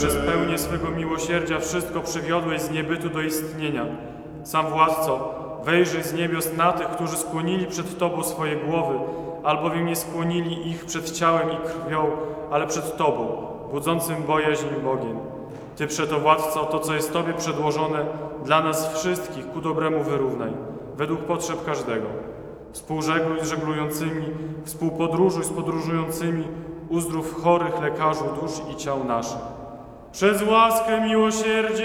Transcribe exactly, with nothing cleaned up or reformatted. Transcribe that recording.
przez pełnię swego miłosierdzia wszystko przywiodłeś z niebytu do istnienia. Sam Władco, wejrzyj z niebios na tych, którzy skłonili przed Tobą swoje głowy, albowiem nie skłonili ich przed ciałem i krwią, ale przed Tobą, budzącym bojaźń Bogiem. Ty przeto, Władco, to, co jest Tobie przedłożone, dla nas wszystkich ku dobremu wyrównaj, według potrzeb każdego. Współżegluj z żeglującymi, współpodróżuj z podróżującymi, uzdrów chorych lekarzu dusz i ciał naszych. Przez łaskę, miłosierdzie